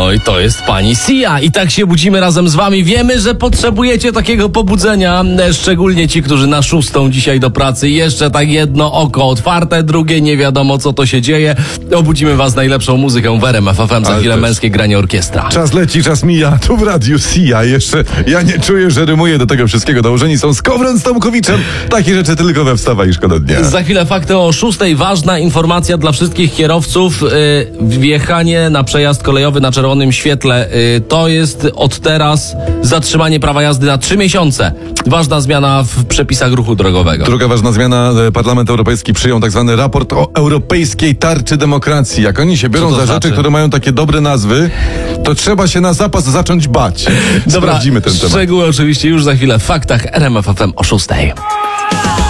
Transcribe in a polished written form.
No i to jest pani Sia. I tak się budzimy razem z wami. Wiemy, że potrzebujecie takiego pobudzenia, szczególnie ci, którzy na 6 dzisiaj do pracy. Jeszcze tak jedno oko otwarte, drugie nie wiadomo co to się dzieje. Obudzimy was najlepszą muzyką w RMF FM. Za chwilę męskie granie orkiestra. Czas leci, czas mija. Tu w radiu Sia. Jeszcze ja nie czuję, że rymuję do tego wszystkiego. Dołożeni są Skowron z Tomkowiczem. Takie rzeczy tylko we Wstawaj i Szkoda Dnia. Za chwilę fakty o 6. Ważna informacja dla wszystkich kierowców. Wjechanie na przejazd kolejowy na czerwonym świetle. To jest od teraz zatrzymanie prawa jazdy na 3 miesiące. Ważna zmiana w przepisach ruchu drogowego. Druga ważna zmiana. Parlament Europejski przyjął tak zwany raport o europejskiej tarczy demokracji. Jak oni się biorą za znaczy? rzeczy, które mają takie dobre nazwy, to trzeba się na zapas zacząć bać. Dobra, Sprawdzimy ten temat. szczegóły oczywiście już za chwilę w faktach RMF FM o 6.